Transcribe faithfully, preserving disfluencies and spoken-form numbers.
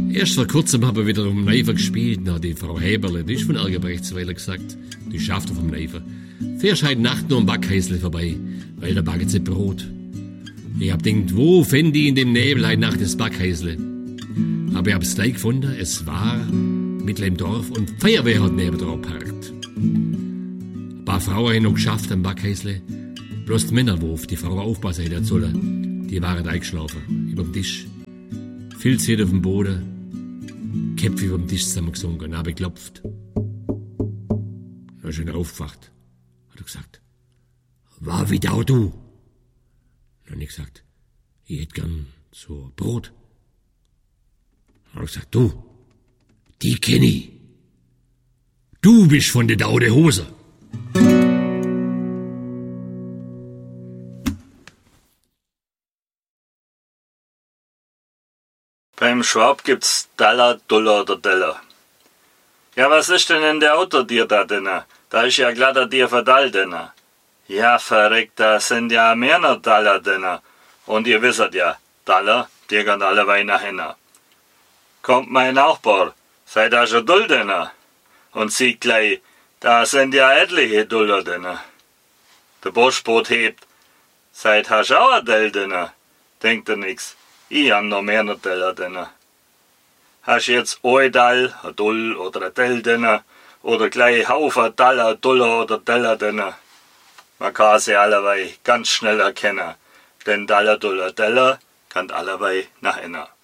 Erst vor kurzem haben wir wieder um Neifer gespielt. Na, die Frau Heberle, die ist von Ergebrechtsweiler gesagt. Die schafft vom Neifer. Fährst heute Nacht nur am Backhäusle vorbei, weil da backen sie Brot. Ich hab gedacht, wo fänd ich in dem Nebel heute Nacht das Backhäusle? Aber ich hab's gleich gefunden, es war mitten im Dorf und die Feuerwehr hat neben drauf geparkt. Ein paar Frauen haben noch geschafft am Backhäusle. Bloß die Männer, wo auf die Frau aufpassen hätten sollen, die waren eingeschlafen, über dem Tisch. Filzhüte auf dem Boden, Köpfe über dem Tisch zusammengesunken, habe geklopft. Dann ist er aufgewacht, hat er gesagt, war wieder auch du? Dann habe ich gesagt, ich hätte gern so Brot. Dann hat er gesagt, du, die kenn ich. Du bist von der Daude Hose. Beim Schwab gibt's Dollar, Dollar oder Dollar. Ja, was ist denn in der Auto dir da denn? Da ist ja glatter dir verdall denn. Ja, verreckt, da sind ja mehr noch Dollar denn. Und ihr wisset ja, Dollar, die gehen alle wei nach hinten. Kommt mein Nachbar, seid da schon dull denn? Und sieht gleich, da sind ja etliche Dollar denn. Der Buschboot hebt, seid hast auch a Dell denn? Denkt er nix. Ich hab noch mehr noch Teller denn. Hast jetzt ein Dall, ein Dull oder ein Tell denn? Oder gleich Haufen Daller, Duller oder Teller denn? Man kann sie allewei ganz schnell erkennen. Denn Daller, Duller, Teller kann allewei nach innen.